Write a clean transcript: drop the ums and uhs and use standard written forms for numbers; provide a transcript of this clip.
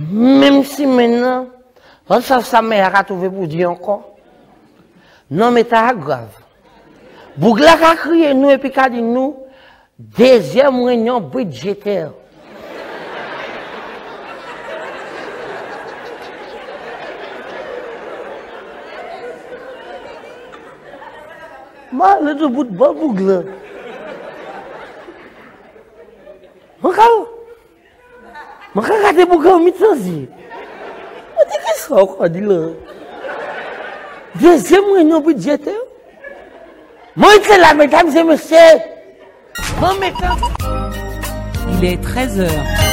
Même si maintenant, on sait sa mère a trouvé pour dire encore. Non, mais c'est grave. Bougla a crié nous et puis a dit nous, deuxième réunion budgétaire. Moi, le bout de bon Bougla. Je regarde Bougla au mi-temps. Je dis, qu'est-ce qu'on dit là? Deuxième réunion budgétaire? Moi, c'est là, mesdames et messieurs. Il est 13h.